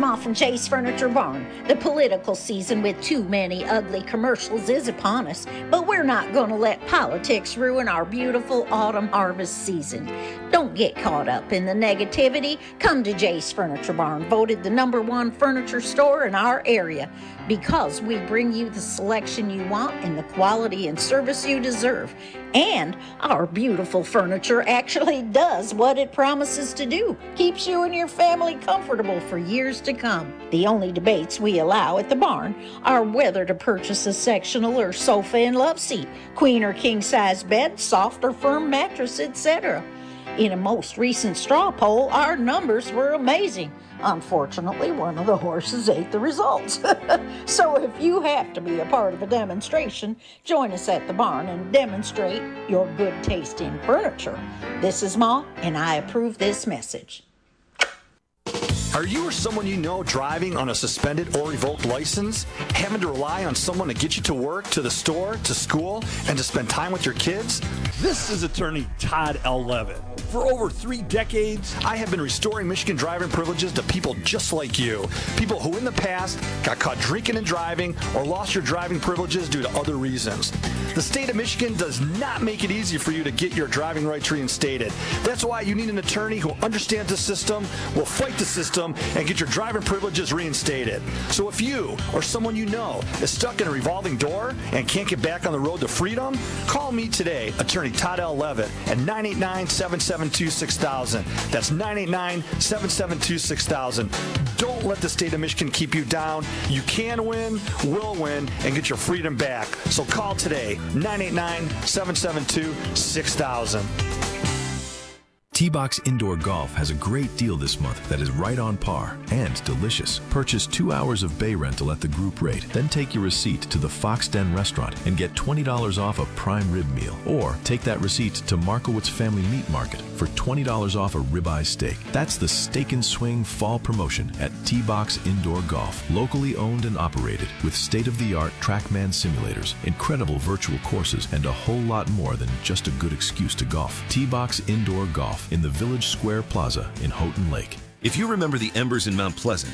Ma from Chase Furniture Barn. The political season with too many ugly commercials is upon us, but we're not going to let politics ruin our beautiful autumn harvest season. Don't get caught up in the negativity. Come to Chase Furniture Barn, voted the #1 furniture store in our area, because we bring you the selection you want and the quality and service you deserve. And our beautiful furniture actually does what it promises to do. Keeps you and your family comfortable for years to come. The only debates we allow at the barn are whether to purchase a sectional or sofa and love seat, queen or king size bed, soft or firm mattress, etc. In a most recent straw poll, our numbers were amazing. Unfortunately, one of the horses ate the results. So if you have to be a part of a demonstration, join us at the barn and demonstrate your good taste in furniture. This is Ma, and I approve this message. Are you or someone you know driving on a suspended or revoked license, having to rely on someone to get you to work, to the store, to school, and to spend time with your kids? This is attorney Todd L. Levitt. For over 3 decades, I have been restoring Michigan driving privileges to people just like you. People who in the past got caught drinking and driving or lost your driving privileges due to other reasons. The state of Michigan does not make it easy for you to get your driving rights reinstated. That's why you need an attorney who understands the system, will fight the system, and get your driving privileges reinstated. So if you or someone you know is stuck in a revolving door and can't get back on the road to freedom, call me today, attorney Todd L. Levitt, at 989-772-6000. That's 989-772-6000. Don't let the state of Michigan keep you down. You can win, will win, and get your freedom back. So call today, 989-772-6000. T-Box Indoor Golf has a great deal this month that is right on par and delicious. Purchase 2 hours of bay rental at the group rate, then take your receipt to the Fox Den restaurant and get $20 off a prime rib meal. Or take that receipt to Markowitz Family Meat Market for $20 off a ribeye steak. That's the Steak and Swing fall promotion at T-Box Indoor Golf. Locally owned and operated with state-of-the-art TrackMan simulators, incredible virtual courses, and a whole lot more than just a good excuse to golf. T-Box Indoor Golf in the Village Square Plaza in Houghton Lake. If you remember the embers in Mount Pleasant,